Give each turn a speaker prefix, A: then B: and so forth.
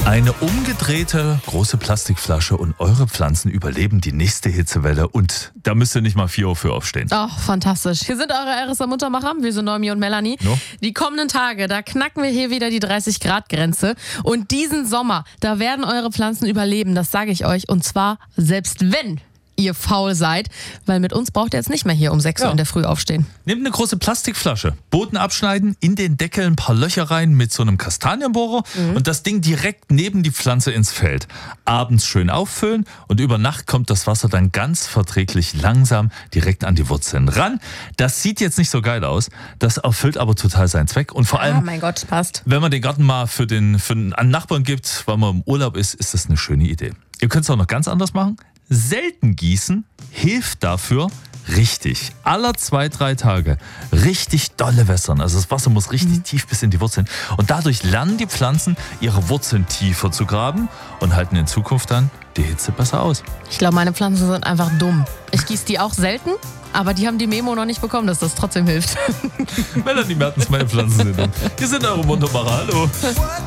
A: Eine umgedrehte große Plastikflasche und eure Pflanzen überleben die nächste Hitzewelle und da müsst ihr nicht mal 4 Uhr für aufstehen.
B: Oh, fantastisch. Hier sind eure RSA Muntermacher. Wir sind Noemi und Melanie.
A: No?
B: Die kommenden Tage, da knacken wir hier wieder die 30-Grad-Grenze. Und diesen Sommer, da werden eure Pflanzen überleben, das sage ich euch. Und zwar selbst wenn ihr faul seid, weil mit uns braucht ihr jetzt nicht mehr hier um 6 Uhr in der Früh aufstehen.
A: Nehmt eine große Plastikflasche, Boden abschneiden, in den Deckel ein paar Löcher rein mit so einem Kastanienbohrer und das Ding direkt neben die Pflanze ins Feld. Abends schön auffüllen und über Nacht kommt das Wasser dann ganz verträglich langsam direkt an die Wurzeln ran. Das sieht jetzt nicht so geil aus, das erfüllt aber total seinen Zweck und vor allem,
B: mein Gott, passt.
A: wenn man den Garten mal für einen Nachbarn gibt, weil man im Urlaub ist, ist das eine schöne Idee. Ihr könnt es auch noch ganz anders machen. Selten gießen hilft dafür richtig. Alle 2-3 Tage richtig dolle wässern. Also das Wasser muss richtig tief bis in die Wurzeln. Und dadurch lernen die Pflanzen, ihre Wurzeln tiefer zu graben und halten in Zukunft dann die Hitze besser aus.
B: Ich glaube, meine Pflanzen sind einfach dumm. Ich gieße die auch selten, aber die haben die Memo noch nicht bekommen, dass das trotzdem hilft.
A: Melanie Mertens, meine Pflanzen sind dumm. Hier sind eure Muntermacher. Hallo.